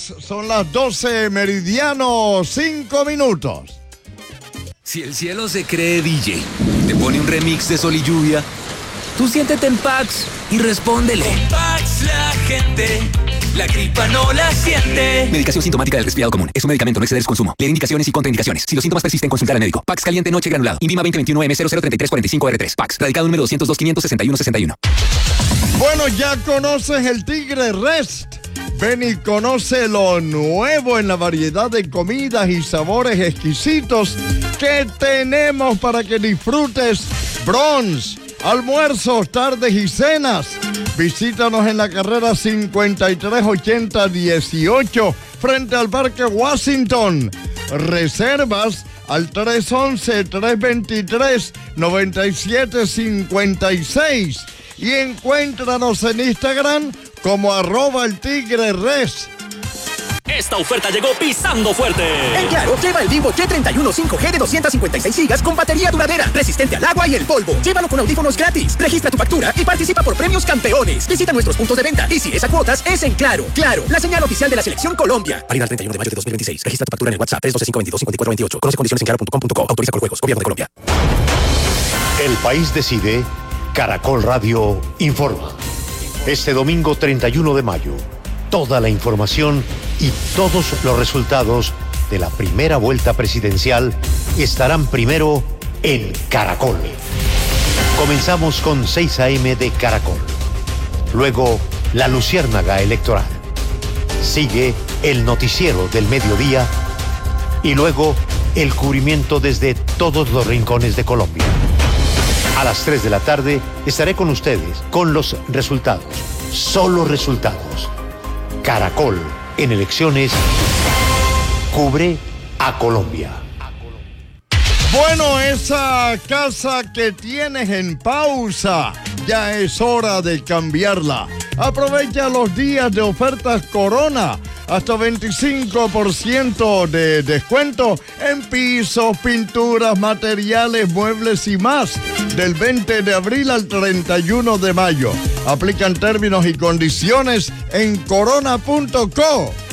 son las 12 meridiano, 5 minutos. Si el cielo se cree DJ, te pone un remix de Sol y Lluvia, tú siéntete en Pax y respóndele. Con Pax la gente, la gripa no la siente. Medicación sintomática del resfriado común. Es un medicamento, no exceder su consumo. Leer indicaciones y contraindicaciones. Si los síntomas persisten, consultar al médico. Pax caliente noche granulado. Invima 2021M003345R3. Pax. Radicado número 202-561-61. Bueno, ya conoces el Tigre Rest. Ven y conoce lo nuevo en la variedad de comidas y sabores exquisitos que tenemos para que disfrutes brunch, almuerzos, tardes y cenas. Visítanos en la carrera 538018 frente al Parque Washington. Reservas al 311-323-9756 y encuéntranos en Instagram como @eltigreres. Esta oferta llegó pisando fuerte. En Claro, lleva el Vivo Y31 5G de 256 GB con batería duradera, resistente al agua y el polvo. Llévalo con audífonos gratis. Registra tu factura y participa por premios campeones. Visita nuestros puntos de venta y si es a cuotas, es en Claro. Claro, la señal oficial de la Selección Colombia. Válida el 31 de mayo de 2026. Registra tu factura en el WhatsApp 312-522-5428. Conoce condiciones en claro.com.co. Autoriza con juegos. Gobierno de Colombia. El país decide. Caracol Radio informa. Este domingo 31 de mayo, toda la información y todos los resultados de la primera vuelta presidencial estarán primero en Caracol. Comenzamos con 6 a.m. de Caracol. Luego, la Luciérnaga Electoral. Sigue el noticiero del mediodía y luego el cubrimiento desde todos los rincones de Colombia. A las 3 de la tarde estaré con ustedes con los resultados. Solo resultados. Caracol en elecciones cubre a Colombia. Bueno, esa casa que tienes en pausa, ya es hora de cambiarla. Aprovecha los días de ofertas Corona. Hasta 25% de descuento en pisos, pinturas, materiales, muebles y más. Del 20 de abril al 31 de mayo. Aplican términos y condiciones en corona.co.